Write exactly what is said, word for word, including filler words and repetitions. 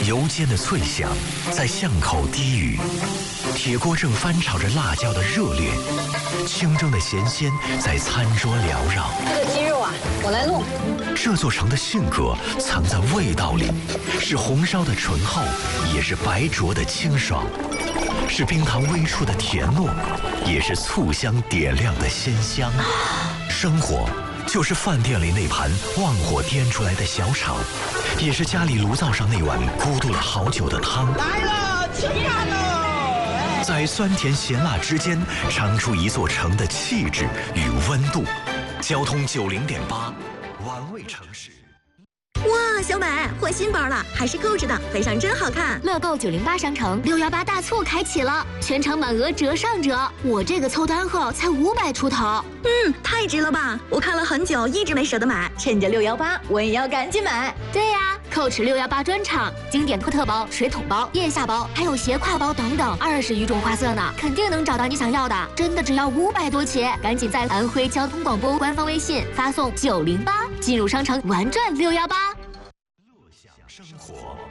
油煎的脆响在巷口低语，铁锅正翻炒着辣椒的热烈，清蒸的咸鲜在餐桌缭绕。 这个鸡肉啊，我来弄。 这座城的性格藏在味道里，是红烧的醇厚，也是白灼的清爽，是冰糖微触的甜糯，也是醋香点亮的鲜香。生活就是饭店里那盘旺火颠出来的小炒，也是家里炉灶上那碗咕嘟了好久的汤。 来了，吃饭喽！ 在酸甜咸辣之间，尝出一座城的气质与温度。交通九零点八，玩味城市。 哇，小美换新包了，还是购置的，配上真好看。 乐购九零八商城六幺八大促开启了，全场满额折上折。我这个凑单盒才五百出头， 嗯，太值了吧！我看了很久，一直没舍得买，趁着六幺八，我也要赶紧买。 对呀，购置六幺八专场，经典托特包、水桶包、腋下包，还有斜挎包等等，二十余种花色呢，肯定能找到你想要的。真的只要五百多起，赶紧在安徽交通广播官方微信发送九零八，进入商城玩转六幺八。 乐享生活。